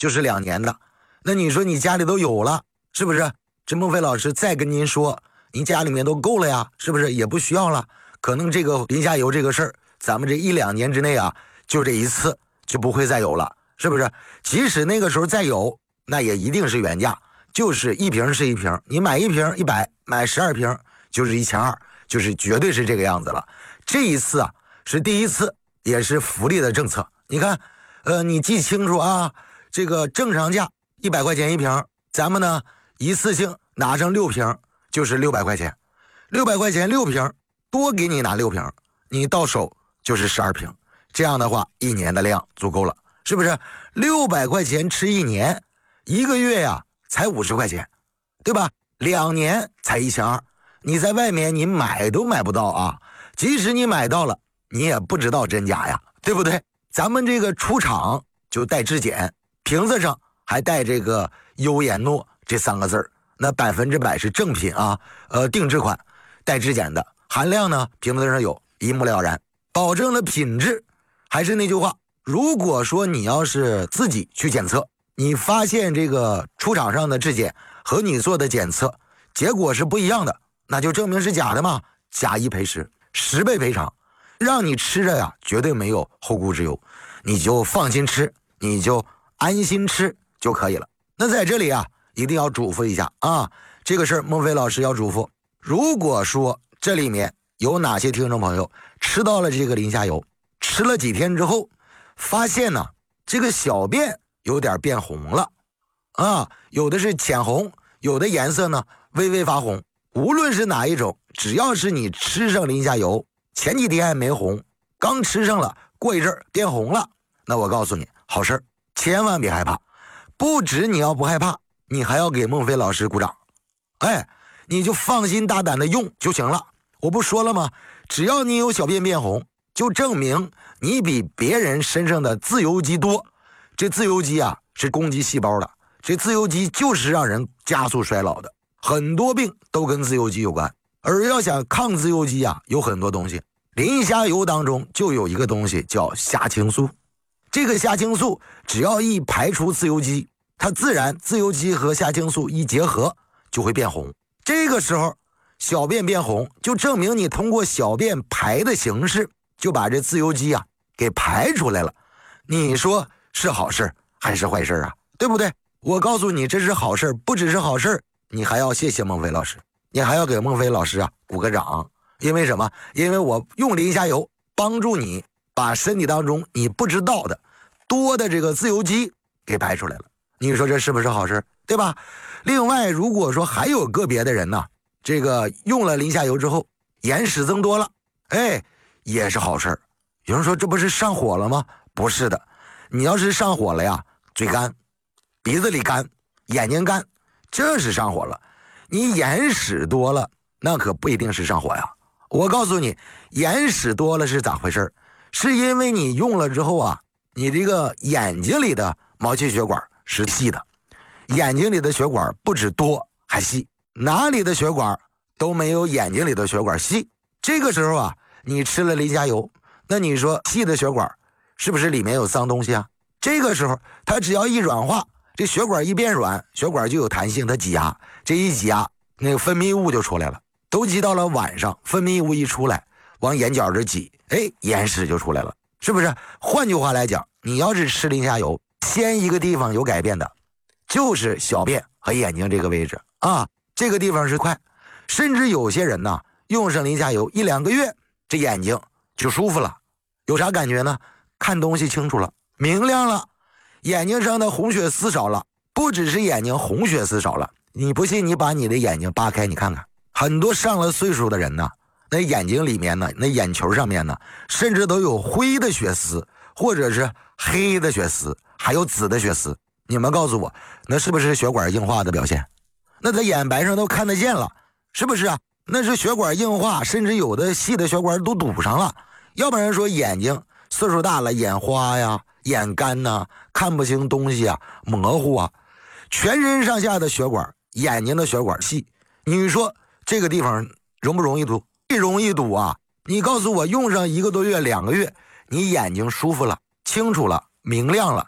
就是2年的。那你说你家里都有了，是不是？这孟非老师再跟您说，您家里面都够了呀，是不是？也不需要了。可能这个临下游这个事儿，咱们这1-2年之内啊，就这一次就不会再有了，是不是？即使那个时候再有，那也一定是原价，就是1瓶是1瓶，你买1瓶100，买12瓶就是1200，就是绝对是这个样子了。这一次啊是第一次，也是福利的政策。你看，你记清楚啊，这个正常价100块钱1瓶，咱们呢一次性拿上6瓶，就是600块钱，600块钱6瓶，多给你拿6瓶，你到手就是12瓶。这样的话，1年的量足够了，是不是？600块钱吃1年，1个月呀才50块钱，对吧？2年才1200，你在外面你买都买不到啊！即使你买到了，你也不知道真假呀，对不对？咱们这个出厂就带质检，瓶子上还带这个优颜诺这3个字，那100%是正品啊，定制款，带质检的，含量呢瓶子上有，一目了然，保证了品质。还是那句话，如果说你要是自己去检测，你发现这个出厂上的质检和你做的检测结果是不一样的，那就证明是假的嘛，假一赔10倍赔偿，让你吃着呀绝对没有后顾之忧，你就放心吃，你就安心吃就可以了。那在这里啊一定要嘱咐一下啊，这个事儿孟非老师要嘱咐，如果说这里面有哪些听众朋友吃到了这个临下游，吃了几天之后发现呢这个小便有点变红了啊，有的是浅红，有的颜色呢微微发红，无论是哪一种，只要是你吃上临下游，前几天还没红，刚吃上了，过一阵儿变红了，那我告诉你好事儿，千万别害怕。不止你要不害怕，你还要给孟非老师鼓掌，哎，你就放心大胆的用就行了。我不说了吗？只要你有小便变红，就证明你比别人身上的自由基多。这自由基啊是攻击细胞的，这自由基就是让人加速衰老的，很多病都跟自由基有关。而要想抗自由基啊，有很多东西，临下游当中就有一个东西叫虾青素。这个虾青素只要一排除自由基，它自然自由基和虾青素一结合就会变红。这个时候小便变红，就证明你通过小便排的形式就把这自由基啊给排出来了。你说是好事还是坏事啊？对不对？我告诉你这是好事，不只是好事，你还要谢谢孟非老师，你还要给孟非老师啊鼓个掌。因为什么？因为我用临下游帮助你把身体当中你不知道的多的这个自由基给排出来了。你说这是不是好事，对吧？另外如果说还有个别的人呢，这个用了临下游之后眼屎增多了，哎，也是好事。有人说这不是上火了吗？不是的，你要是上火了呀，嘴干，鼻子里干，眼睛干，这是上火了。你眼屎多了，那可不一定是上火呀。我告诉你，眼屎多了是咋回事？是因为你用了之后啊，你这个眼睛里的毛细血管是细的，眼睛里的血管不止多还细，哪里的血管都没有眼睛里的血管细。这个时候啊，你吃了临下游，那你说细的血管是不是里面有脏东西啊？这个时候它只要一软化，这血管一变软，血管就有弹性，它挤压，这一挤压，那个分泌物就出来了，都挤到了晚上，分泌物一出来，往眼角这挤，哎，眼屎就出来了，是不是？换句话来讲，你要是吃临下游，先一个地方有改变的，就是小便和眼睛这个位置啊，这个地方是快，甚至有些人呢，用上临下游1-2个月，这眼睛就舒服了，有啥感觉呢？看东西清楚了，明亮了，眼睛上的红血丝少了，不只是眼睛红血丝少了，你不信你把你的眼睛扒开你看看，很多上了岁数的人呢，那眼睛里面呢，那眼球上面呢，甚至都有灰的血丝，或者是黑的血丝，还有紫的血丝。你们告诉我，那是不是血管硬化的表现？那在眼白上都看得见了，是不是啊？那是血管硬化，甚至有的细的血管都堵上了。要不然说眼睛岁数大了，眼花呀，眼干呐，看不清东西啊，模糊啊，全身上下的血管，眼睛的血管细，你说这个地方容不容易堵？最容易堵啊！你告诉我，用上1个多月、2个月，你眼睛舒服了，清楚了，明亮了，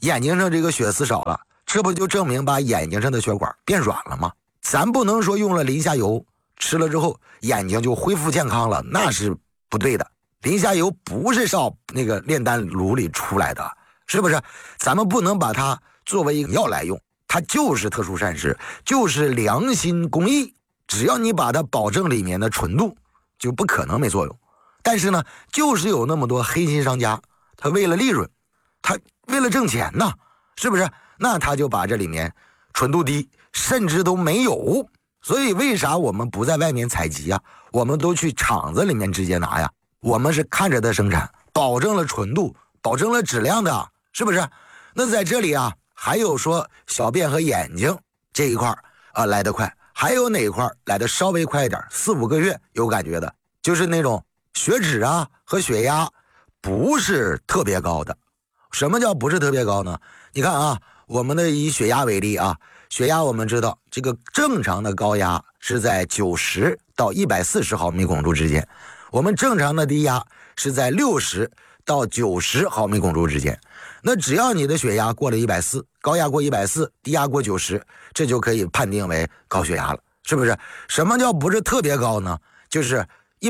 眼睛上这个血丝少了，这不就证明把眼睛上的血管变软了吗？咱不能说用了磷虾油吃了之后眼睛就恢复健康了，那是不对的。磷虾油不是烧那个炼丹炉里出来的，是不是？咱们不能把它作为一个药来用，它就是特殊膳食，就是良心公益，只要你把它保证里面的纯度，就不可能没作用。但是呢，就是有那么多黑心商家，他为了利润，他为了挣钱呢，是不是？那他就把这里面纯度低，甚至都没有。所以为啥我们不在外面采集啊？我们都去厂子里面直接拿呀。我们是看着它生产，保证了纯度，保证了质量的，是不是？那在这里啊，还有说小便和眼睛这一块来得快，还有哪一块来得稍微快一点，4-5个月有感觉的，就是那种血脂啊和血压不是特别高的。什么叫不是特别高呢？你看啊，我们的以血压为例啊，血压我们知道这个正常的高压是在90到140毫米汞柱之间，我们正常的低压是在60到90毫米汞柱之间。那只要你的血压过了140，高压过140，低压过90，这就可以判定为高血压了，是不是？什么叫不是特别高呢？就是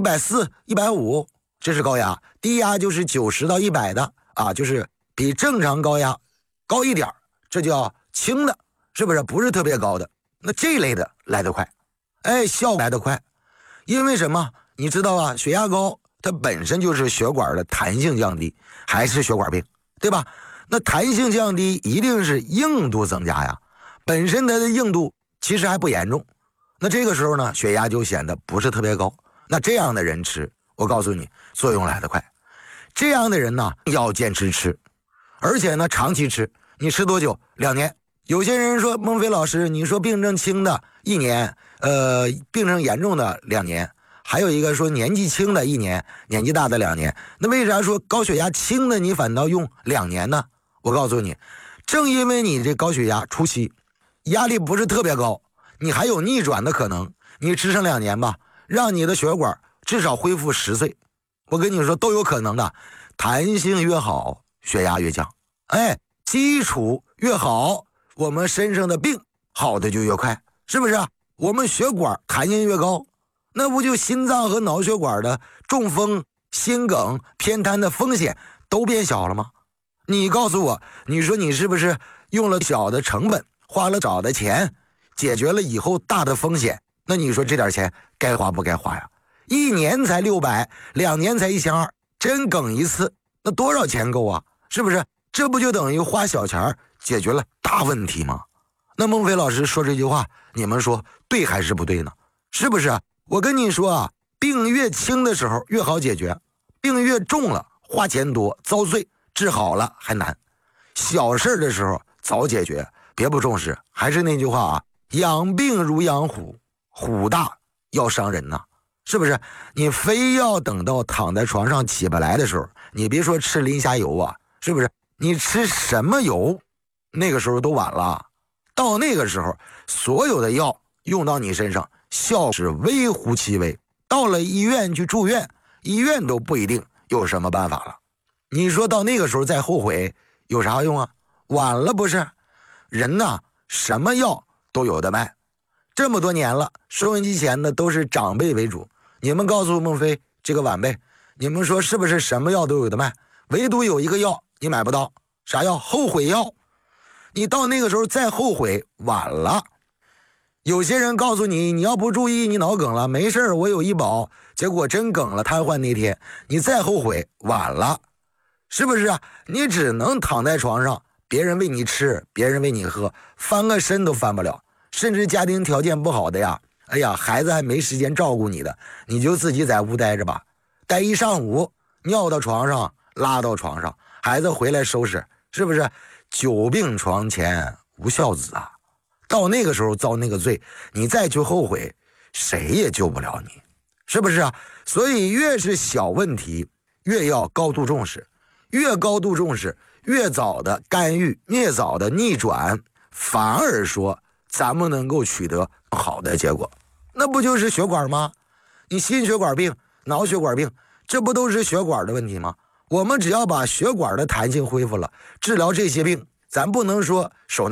140、150，这是高压，低压就是90到100的啊，就是比正常高压高一点，这叫轻的，是不是？不是特别高的。那这类的来得快，效果来得快。因为什么？你知道啊，血压高它本身就是血管的弹性降低，还是血管病，对吧？那弹性降低一定是硬度增加呀，本身它的硬度其实还不严重，那这个时候呢，血压就显得不是特别高。那这样的人吃，我告诉你，作用来得快。这样的人呢，要坚持吃，而且呢，长期吃。你吃多久？2年。有些人说，孟非老师，你说病症轻的1年，病症严重的2年，还有一个说年纪轻的1年，年纪大的2年。那为啥说高血压轻的你反倒用2年呢？我告诉你，正因为你这高血压初期压力不是特别高，你还有逆转的可能，你吃上2年吧，让你的血管至少恢复10岁，我跟你说都有可能的。弹性越好，血压越降，基础越好，我们身上的病好的就越快，是不是？我们血管弹性越高，那不就心脏和脑血管的中风、心梗、偏瘫的风险都变小了吗？你告诉我，你说你是不是用了小的成本，花了少的钱，解决了以后大的风险？那你说这点钱该花不该花呀？1年才600，2年才1200，真梗一次，那多少钱够啊？是不是？这不就等于花小钱解决了大问题吗？那孟非老师说这句话，你们说对还是不对呢？是不是？我跟你说啊，病越轻的时候越好解决，病越重了花钱多遭罪，治好了还难。小事的时候早解决，别不重视。还是那句话啊，养病如养虎，虎大要伤人呐，是不是？你非要等到躺在床上起不来的时候，你别说吃磷虾油啊，是不是？你吃什么油，那个时候都晚了。到那个时候，所有的药用到你身上，效是微乎其微。到了医院去住院，医院都不一定有什么办法了。你说到那个时候再后悔有啥用啊？晚了不是？人呐，什么药都有的卖。这么多年了，收音机前的都是长辈为主。你们告诉孟非这个晚辈，你们说是不是什么药都有的卖？唯独有一个药你买不到，啥药？后悔药。你到那个时候再后悔晚了。有些人告诉你，你要不注意你脑梗了，没事我有医保，结果真梗了瘫痪那天，你再后悔晚了，是不是啊？你只能躺在床上，别人喂你吃，别人喂你喝，翻个身都翻不了。甚至家庭条件不好的呀，哎呀，孩子还没时间照顾你的，你就自己在屋待着吧，待一上午，尿到床上，拉到床上，孩子回来收拾，是不是？久病床前无孝子啊！到那个时候遭那个罪，你再去后悔，谁也救不了你，是不是啊？所以越是小问题，越要高度重视，越高度重视，越早的干预，越早的逆转，反而说咱们能够取得好的结果。那不就是血管吗？你心血管病、脑血管病，这不都是血管的问题吗？我们只要把血管的弹性恢复了，治疗这些病， 咱不能说手拿